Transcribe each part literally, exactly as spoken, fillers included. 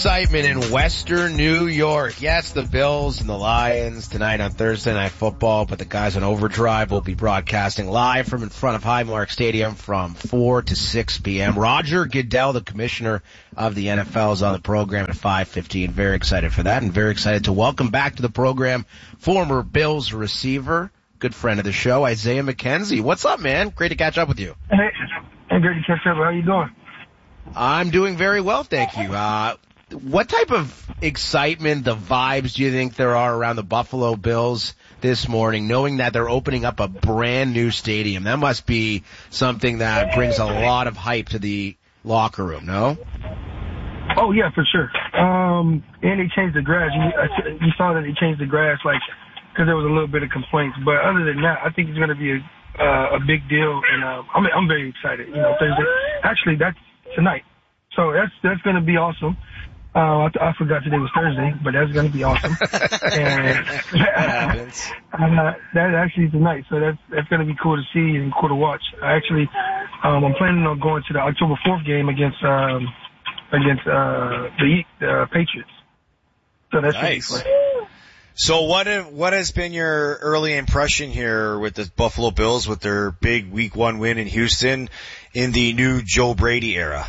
excitement in Western New York. Yes, the Bills and the Lions tonight on Thursday Night Football, but the guys on Overdrive will be broadcasting live from in front of Highmark Stadium from four to six p.m. Roger Goodell, the commissioner of the N F L, is on the program at five fifteen. Very excited for that, and very excited to welcome back to the program former Bills receiver, good friend of the show, Isaiah McKenzie. What's up, man? Great to catch up with you. Hey, hey great to catch up. How you doing? I'm doing very well, thank you. Uh, what type of excitement, the vibes do you think there are around the Buffalo Bills this morning, knowing that they're opening up a brand new stadium? That must be something that brings a lot of hype to the locker room, no? Oh, yeah, for sure. Um, and they changed the grass. You, you saw that they changed the grass, like, because there was a little bit of complaints. But other than that, I think it's going to be a, uh, a big deal, and uh, I'm, I'm very excited. You know, Thursday. Actually, that's tonight. So that's that's going to be awesome. Uh, I, I forgot today was Thursday, but that's going to be awesome. and uh, that's actually tonight, so that's that's going to be cool to see and cool to watch. I actually, um, I'm planning on going to the October fourth game against um, against uh, the uh, Patriots. So that's nice. Really fun. So what have, what has been your early impression here with the Buffalo Bills with their big Week One win in Houston in the new Joe Brady era?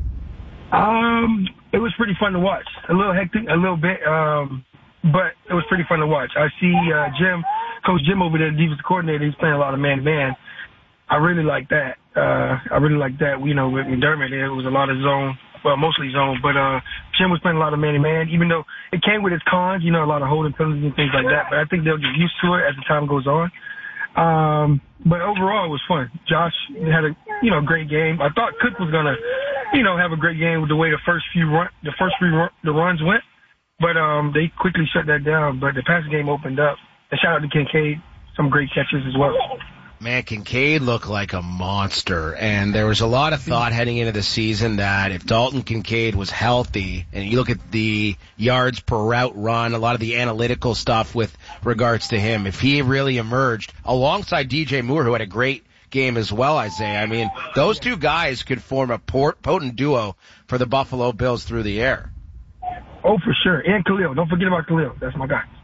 Um, it was pretty fun to watch. A little hectic, a little bit, um, but it was pretty fun to watch. I see uh, Jim, Coach Jim over there, the defensive coordinator. He's playing a lot of man-to-man. I really like that. Uh, I really like that. You know, with McDermott, it was a lot of zone. Well, mostly zone, but uh, Jim was playing a lot of man-to-man, even though it came with its cons, you know, a lot of holding penalties and things like that. But I think they'll get used to it as the time goes on. Um, but overall, it was fun. Josh had a, you know, great game. I thought Cook was gonna, you know, have a great game with the way the first few run, the first few run, the runs went. But um, they quickly shut that down. But the passing game opened up. And shout out to Kincaid, some great catches as well. Man, Kincaid looked like a monster, and there was a lot of thought heading into the season that if Dalton Kincaid was healthy, and you look at the yards per route run, a lot of the analytical stuff with regards to him, if he really emerged alongside D J Moore, who had a great game as well, Isaiah, I mean, those two guys could form a potent duo for the Buffalo Bills through the air. Oh, for sure. And Khalil. Don't forget about Khalil. That's my guy.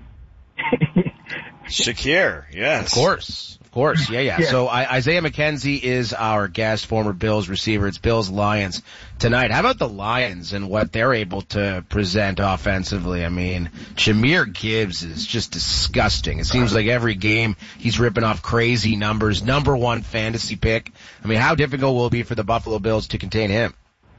Shakir, yes. Of course. Of course, yeah, yeah. yeah. So I, Isaiah McKenzie is our guest, former Bills receiver. It's Bills-Lions tonight. How about the Lions and what they're able to present offensively? I mean, Jahmyr Gibbs is just disgusting. It seems like every game he's ripping off crazy numbers. Number one fantasy pick. I mean, how difficult will it be for the Buffalo Bills to contain him?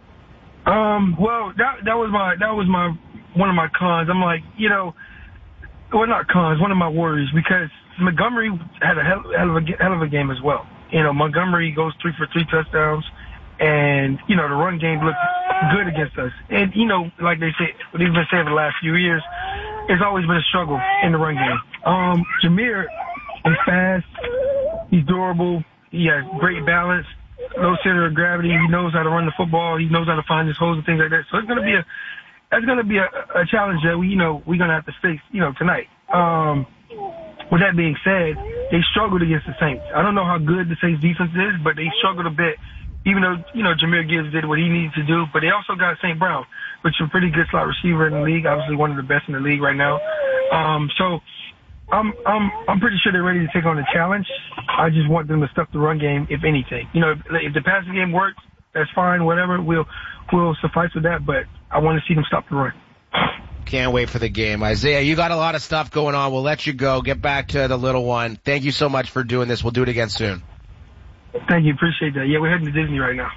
Um, well, that that was my that was my one of my cons. I'm like, you know, well, not cons, one of my worries, because Montgomery had a hell, hell, of a, hell of a game as well. You know, Montgomery goes three for three touchdowns, and, you know, the run game looked good against us. And, you know, like they say, what they've been saying for the last few years, it's always been a struggle in the run game. Um, Jahmyr is fast, he's durable, he has great balance, low center of gravity, he knows how to run the football, he knows how to find his holes and things like that. So it's going to be a, that's going to be a, a challenge that we, you know, we're going to have to face, you know, tonight. Um, With that being said, they struggled against the Saints. I don't know how good the Saints defense is, but they struggled a bit, even though, you know, Jahmyr Gibbs did what he needed to do. But they also got Saint Brown, which is a pretty good slot receiver in the league, obviously one of the best in the league right now. Um, so I'm, I'm, I'm pretty sure they're ready to take on the challenge. I just want them to stuff the run game, if anything. You know, if, if the passing game works, that's fine, whatever. We'll, we'll suffice with that, but I want to see them stop the run. Can't wait for the game. Isaiah, you got a lot of stuff going on. We'll let you go. Get back to the little one. Thank you so much for doing this. We'll do it again soon. Thank you. Appreciate that. Yeah, we're heading to Disney right now.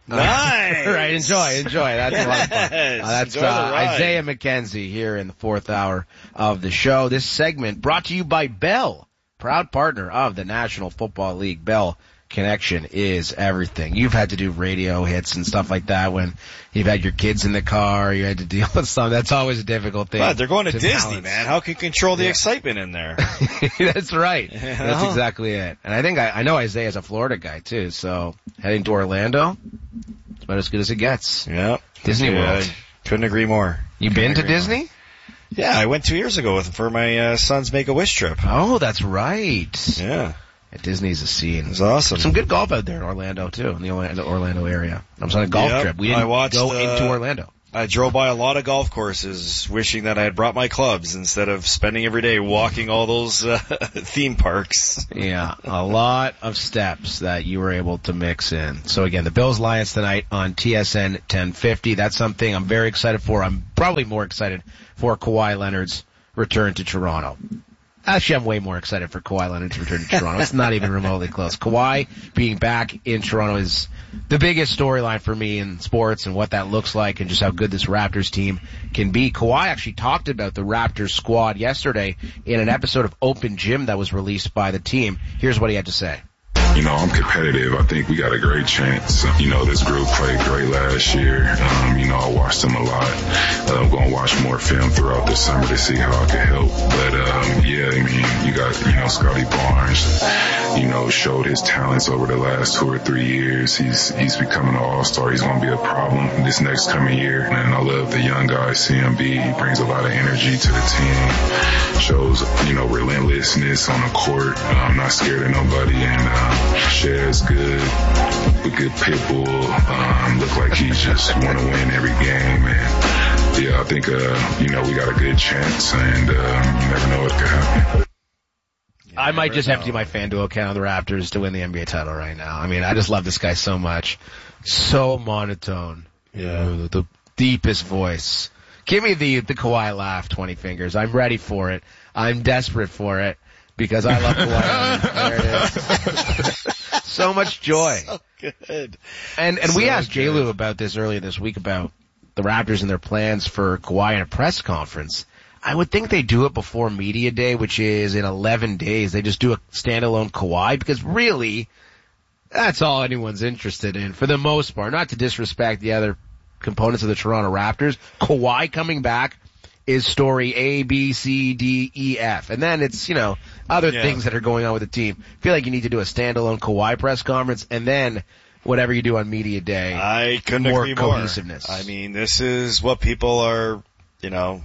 Nice. All right, enjoy, enjoy. That's a lot of fun. Yes, Uh, that's enjoy the uh, ride. Isaiah McKenzie here in the fourth hour of the show. This segment brought to you by Bell, proud partner of the National Football League. Bell connection is everything. You've had to do radio hits and stuff like that when you've had your kids in the car, you had to deal with something. That's always a difficult thing. But they're going to, to Disney, balance. man. How can you control the Yeah. excitement in there? That's right. You That's know? exactly it. And I think I, I know Isaiah's a Florida guy too, so heading to Orlando, it's about as good as it gets. Yeah. Disney Yeah, World. Couldn't agree more. You Couldn't been to agree Disney? more. Yeah, I went two years ago with for my uh, son's Make-A-Wish trip. Oh, that's right. Yeah. Yeah, Disney's a scene. It was awesome. Some good golf out there in Orlando too, in the Orlando, Orlando area. I was on a golf Yep, trip. We I didn't watched, go uh, into Orlando. I drove by a lot of golf courses wishing that I had brought my clubs instead of spending every day walking all those uh, theme parks. Yeah, a lot of steps that you were able to mix in. So again, the Bills Lions tonight on T S N ten fifty. That's something I'm very excited for. I'm probably more excited for Kawhi Leonard's return to Toronto. Actually, I'm way more excited for Kawhi Leonard to return to Toronto. It's not even remotely close. Kawhi being back in Toronto is the biggest storyline for me in sports and what that looks like and just how good this Raptors team can be. Kawhi actually talked about the Raptors squad yesterday in an episode of Open Gym that was released by the team. Here's what he had to say. You know, I'm competitive. I think we got a great chance. You know, this group played great last year. Um, you know, I watched them a lot. Uh, I'm going to watch more film throughout the summer to see how I can help. But, um, yeah, I mean, you got, you know, Scotty Barnes, you know, showed his talents over the last two or three years. He's, he's becoming an all-star. He's going to be a problem this next coming year. And I love the young guy, C M B. He brings a lot of energy to the team. Shows, you know, relentlessness on the court. I'm not scared of nobody. And, um, Share's good, a good pit bull. Um, look like he just want to win every game. And yeah, I think, uh, you know, we got a good chance and, um, you never know what could happen. I might just empty my FanDuel account on the Raptors to win the N B A title right now. I mean, I just love this guy so much. So monotone. Yeah. The, the deepest voice. Give me the, the Kawhi laugh, twenty fingers. I'm ready for it. I'm desperate for it. Because I love Kawhi. There it is. So much joy. So good. And and so we asked good. J. Lou about this earlier this week about the Raptors and their plans for Kawhi in a press conference. I would think they do it before Media Day, which is in eleven days. They just do a standalone Kawhi because really, that's all anyone's interested in for the most part. Not to disrespect the other components of the Toronto Raptors. Kawhi coming back is story A, B, C, D, E, F. And then it's, you know, other yeah. things that are going on with the team. I feel like you need to do a standalone Kawhi press conference and then whatever you do on Media Day. I couldn't more agree more. cohesiveness. I mean, this is what people are, you know,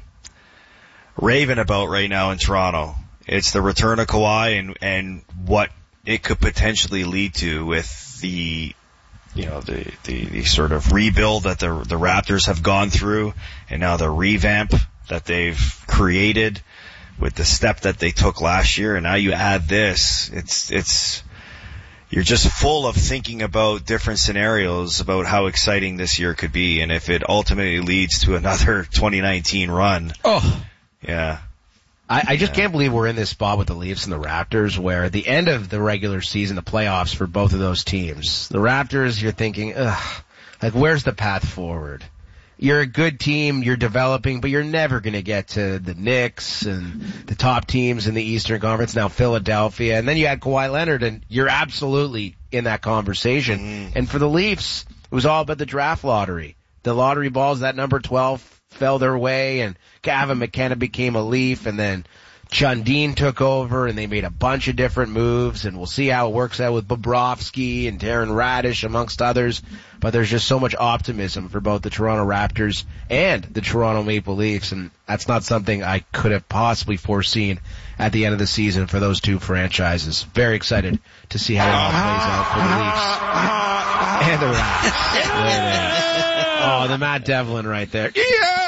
raving about right now in Toronto. It's the return of Kawhi and, and what it could potentially lead to with the, you know, the, the, the sort of rebuild that the, the Raptors have gone through and now the revamp that they've created with the step that they took last year. And now you add this, it's, it's, you're just full of thinking about different scenarios about how exciting this year could be. And if it ultimately leads to another twenty nineteen run. Oh, yeah. I, I just yeah. can't believe we're in this spot with the Leafs and the Raptors where at the end of the regular season, the playoffs for both of those teams, the Raptors, you're thinking, ugh, like where's the path forward? You're a good team, you're developing, but you're never going to get to the Knicks and the top teams in the Eastern Conference, now Philadelphia, and then you add Kawhi Leonard, and you're absolutely in that conversation. Mm. And for the Leafs, it was all about the draft lottery. The lottery balls, that number twelve fell their way, and Gavin McKenna became a Leaf, and then Chundin took over, and they made a bunch of different moves, and we'll see how it works out with Bobrovsky and Darren Radish, amongst others. But there's just so much optimism for both the Toronto Raptors and the Toronto Maple Leafs, and that's not something I could have possibly foreseen at the end of the season for those two franchises. Very excited to see how it all plays out for the Leafs and the Raptors. There it is. Oh, the Matt Devlin right there. Yeah!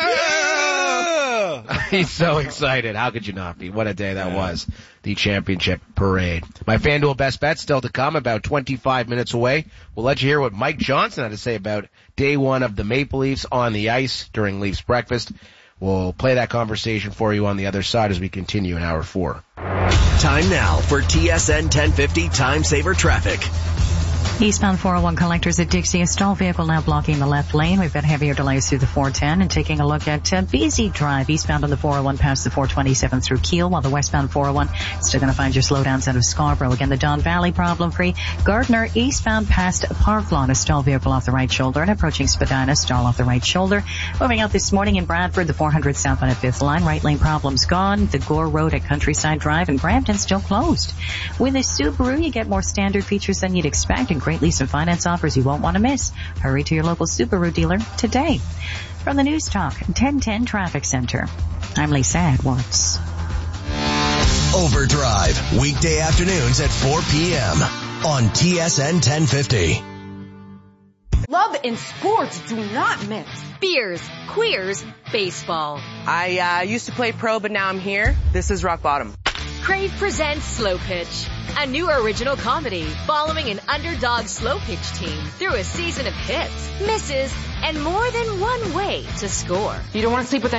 He's so excited. How could you not be? What a day that yeah. was. The championship parade. My FanDuel best bet still to come, about twenty-five minutes away. We'll let you hear what Mike Johnson had to say about day one of the Maple Leafs on the ice during Leafs breakfast. We'll play that conversation for you on the other side as we continue in hour four. Time now for T S N ten fifty Time Saver Traffic. Eastbound four oh one collectors at Dixie, a stalled vehicle now blocking the left lane. We've got heavier delays through the four ten and taking a look at uh, B Z Drive eastbound on the four oh one past the four twenty-seven through Kiel, while the westbound four oh one still going to find your slowdowns out of Scarborough. Again, the Don Valley problem free. Gardner eastbound past Park Lawn, a stalled vehicle off the right shoulder, and approaching Spadina, stall off the right shoulder. Moving out this morning in Bradford, the four hundred southbound at fifth line, right lane problems gone. The Gore Road at Countryside Drive in Brampton still closed. With a Subaru, you get more standard features than you'd expect and great lease and finance offers you won't want to miss. Hurry to your local Subaru dealer today. From the News Talk ten ten Traffic Center, I'm Lisa Edwards. Overdrive, weekday afternoons at four p.m. on T S N ten fifty. love in sports do not mix. Beers, queers, baseball. I uh, used to play pro, but now I'm here. This is rock bottom. Crave presents Slow Pitch, a new original comedy following an underdog slow pitch team through a season of hits, misses, and more than one way to score. You don't want to sleep with